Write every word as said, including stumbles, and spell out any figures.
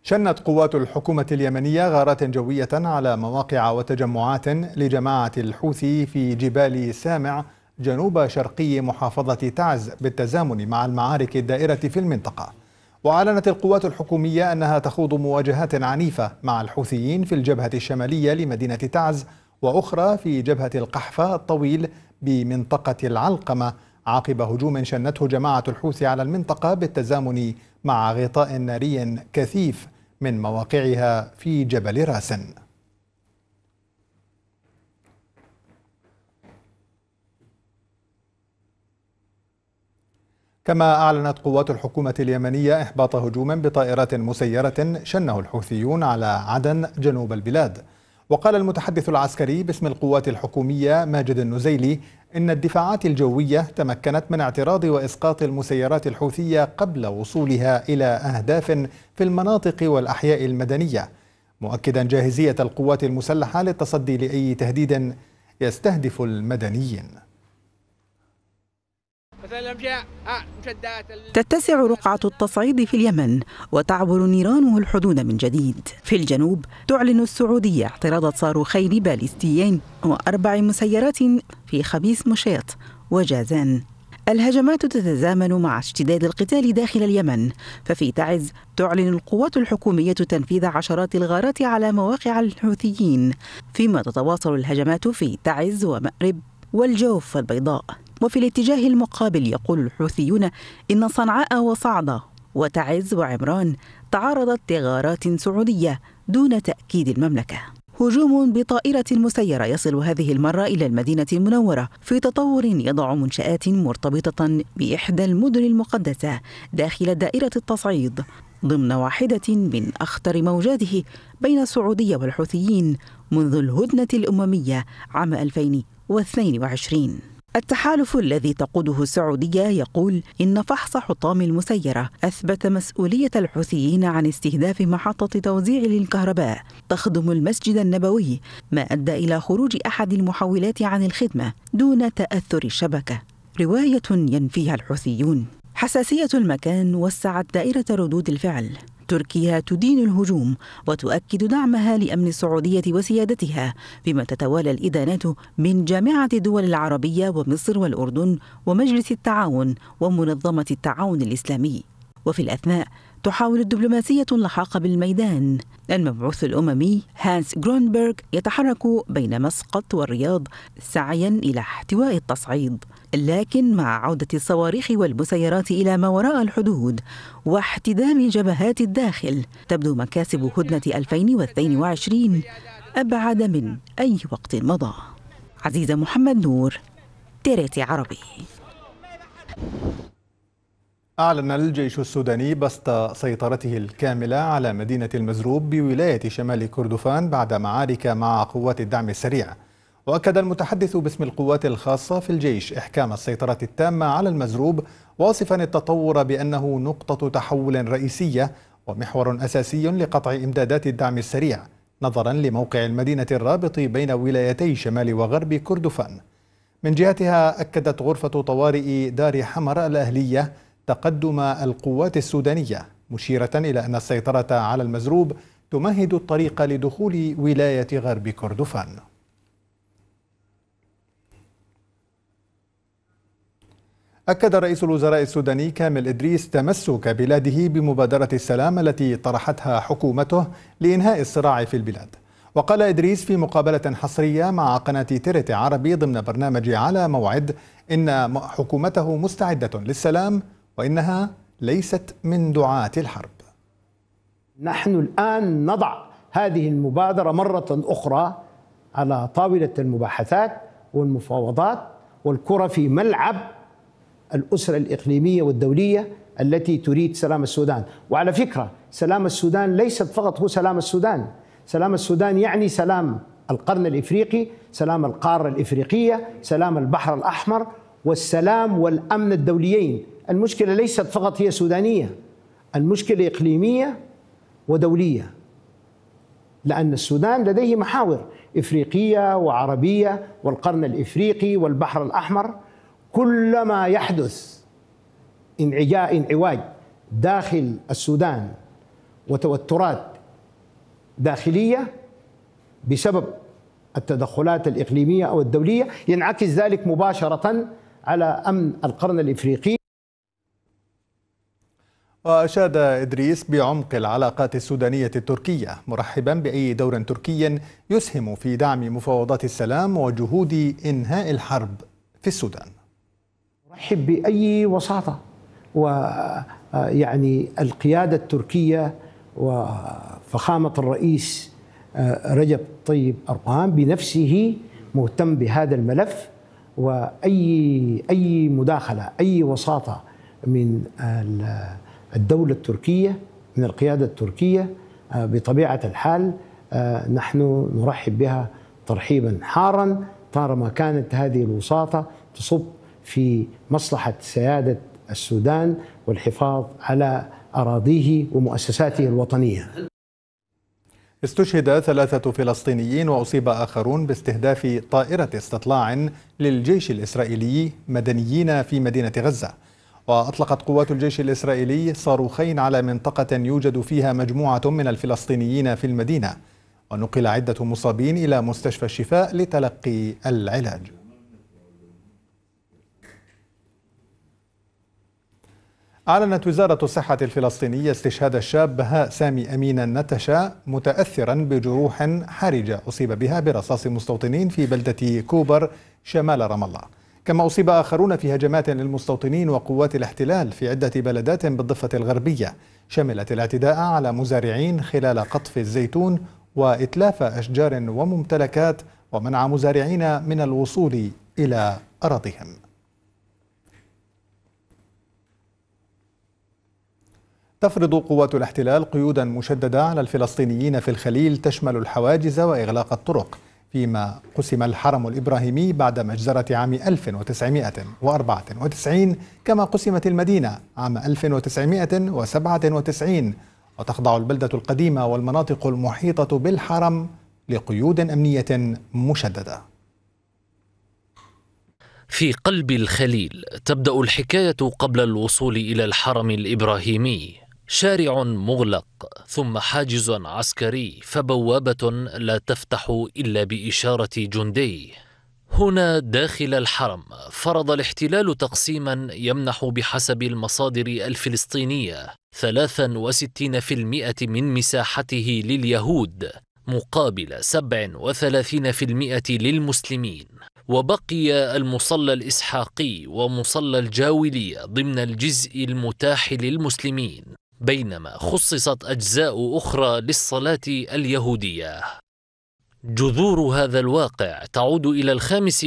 شنت قوات الحكومة اليمنية غارات جوية على مواقع وتجمعات لجماعة الحوثي في جبال سامع جنوب شرقي محافظة تعز بالتزامن مع المعارك الدائرة في المنطقة. وأعلنت القوات الحكومية أنها تخوض مواجهات عنيفة مع الحوثيين في الجبهة الشمالية لمدينة تعز وأخرى في جبهة القحفة الطويل بمنطقة العلقمة عقب هجوم شنته جماعة الحوثي على المنطقة بالتزامن مع غطاء ناري كثيف من مواقعها في جبل راسن. كما أعلنت قوات الحكومة اليمنية إحباط هجوم بطائرات مسيرة شنه الحوثيون على عدن جنوب البلاد. وقال المتحدث العسكري باسم القوات الحكومية ماجد النزيلي إن الدفاعات الجوية تمكنت من اعتراض وإسقاط المسيرات الحوثية قبل وصولها إلى أهداف في المناطق والأحياء المدنية، مؤكدا جاهزية القوات المسلحة للتصدي لأي تهديد يستهدف المدنيين. تتسع رقعة التصعيد في اليمن وتعبر نيرانه الحدود من جديد. في الجنوب تعلن السعودية اعتراض صاروخين باليستيين وأربع مسيرات في خبيث مشيط وجازان. الهجمات تتزامن مع اشتداد القتال داخل اليمن، ففي تعز تعلن القوات الحكومية تنفيذ عشرات الغارات على مواقع الحوثيين، فيما تتواصل الهجمات في تعز ومأرب والجوف والبيضاء. وفي الاتجاه المقابل يقول الحوثيون إن صنعاء وصعدة وتعز وعمران تعرضت لغارات سعودية دون تأكيد المملكة. هجوم بطائرة مسيرة يصل هذه المرة إلى المدينة المنورة في تطور يضع منشآت مرتبطة بإحدى المدن المقدسة داخل دائرة التصعيد ضمن واحدة من أخطر موجاته بين السعودية والحوثيين منذ الهدنة الأممية عام ألفين واثنين وعشرين. التحالف الذي تقوده السعودية يقول إن فحص حطام المسيرة أثبت مسؤولية الحوثيين عن استهداف محطة توزيع للكهرباء تخدم المسجد النبوي، ما أدى إلى خروج أحد المحولات عن الخدمة دون تأثر الشبكة، رواية ينفيها الحوثيون. حساسية المكان وسعت دائرة ردود الفعل. تركيا تدين الهجوم وتؤكد دعمها لأمن السعودية وسيادتها، بما تتوالى الإدانات من جامعة الدول العربية ومصر والأردن ومجلس التعاون ومنظمة التعاون الإسلامي. وفي الأثناء تحاول الدبلوماسية اللحاق بالميدان. المبعوث الأممي هانس غرونبرغ يتحرك بين مسقط والرياض سعيا إلى احتواء التصعيد، لكن مع عودة الصواريخ والمسيرات إلى ما وراء الحدود واحتدام جبهات الداخل تبدو مكاسب هدنة ألفين واثنين وعشرين أبعد من أي وقت مضى. عزيزة محمد نور، تيريتي عربي. أعلن الجيش السوداني بسط سيطرته الكاملة على مدينة المزروب بولاية شمال كردفان بعد معارك مع قوات الدعم السريع. وأكد المتحدث باسم القوات الخاصة في الجيش إحكام السيطرة التامة على المزروب، واصفا التطور بأنه نقطة تحول رئيسية ومحور أساسي لقطع إمدادات الدعم السريع، نظرا لموقع المدينة الرابط بين ولايتي شمال وغرب كردفان. من جهتها أكدت غرفة طوارئ دار حمر الأهلية تقدم القوات السودانية، مشيرة إلى أن السيطرة على المزروب تمهد الطريق لدخول ولاية غرب كردفان. أكد رئيس الوزراء السوداني كامل إدريس تمسك بلاده بمبادرة السلام التي طرحتها حكومته لإنهاء الصراع في البلاد. وقال إدريس في مقابلة حصرية مع قناة تيريتي عربي ضمن برنامج على موعد إن حكومته مستعدة للسلام وإنها ليست من دعاة الحرب. نحن الآن نضع هذه المبادرة مرة أخرى على طاولة المباحثات والمفاوضات، والكرة في ملعب الأسرة الإقليمية والدولية التي تريد سلام السودان. وعلى فكرة سلام السودان ليست فقط هو سلام السودان، سلام السودان يعني سلام القرن الإفريقي، سلام القارة الإفريقية، سلام البحر الأحمر، والسلام والأمن الدوليين. المشكلة ليست فقط هي سودانية، المشكلة إقليمية ودولية، لأن السودان لديه محاور إفريقية وعربية والقرن الإفريقي والبحر الأحمر. كلما يحدث انعجاء انعواج داخل السودان وتوترات داخلية بسبب التدخلات الإقليمية أو الدولية، ينعكس ذلك مباشرة على أمن القرن الإفريقي. وأشاد إدريس بعمق العلاقات السودانية التركية، مرحبا بأي دور تركي يسهم في دعم مفاوضات السلام وجهود إنهاء الحرب في السودان. مرحب بأي وساطة، ويعني القيادة التركية وفخامة الرئيس رجب طيب أردوغان بنفسه مهتم بهذا الملف، وأي أي مداخلة أي وساطة من الدولة التركية من القيادة التركية بطبيعة الحال نحن نرحب بها ترحيبا حارا، طالما كانت هذه الوساطة تصب في مصلحة سيادة السودان والحفاظ على أراضيه ومؤسساته الوطنية. استشهد ثلاثة فلسطينيين وأصيب آخرون باستهداف طائرة استطلاع للجيش الإسرائيلي مدنيين في مدينة غزة. وأطلقت قوات الجيش الإسرائيلي صاروخين على منطقة يوجد فيها مجموعة من الفلسطينيين في المدينة، ونقل عدة مصابين إلى مستشفى الشفاء لتلقي العلاج. أعلنت وزارة الصحة الفلسطينية استشهاد الشاب بهاء سامي أمين النتشا متأثرا بجروح حرجة أصيب بها برصاص مستوطنين في بلدة كوبر شمال رام الله، كما أصيب آخرون في هجمات للمستوطنين وقوات الاحتلال في عدة بلدات بالضفة الغربية، شملت الاعتداء على مزارعين خلال قطف الزيتون وإتلاف أشجار وممتلكات ومنع مزارعين من الوصول إلى أراضيهم. تفرض قوات الاحتلال قيودا مشددة على الفلسطينيين في الخليل تشمل الحواجز وإغلاق الطرق، فيما قسم الحرم الإبراهيمي بعد مجزرة عام ألف وتسعمائة وأربعة وتسعين، كما قسمت المدينة عام ألف وتسعمائة وسبعة وتسعين، وتخضع البلدة القديمة والمناطق المحيطة بالحرم لقيود أمنية مشددة. في قلب الخليل تبدأ الحكاية قبل الوصول إلى الحرم الإبراهيمي، شارع مغلق ثم حاجز عسكري فبوابة لا تفتح إلا بإشارة جندي. هنا داخل الحرم فرض الاحتلال تقسيما يمنح بحسب المصادر الفلسطينية ثلاثة وستين بالمئة من مساحته لليهود مقابل سبعة وثلاثين بالمئة للمسلمين، وبقي المصلى الإسحاقي ومصلى الجاولية ضمن الجزء المتاح للمسلمين، بينما خصصت أجزاء أخرى للصلاة اليهودية. جذور هذا الواقع تعود إلى الخامس